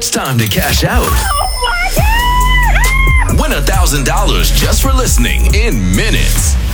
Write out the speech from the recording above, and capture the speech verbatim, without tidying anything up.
It's time to cash out. Oh my God! Win one thousand dollars just for listening in minutes.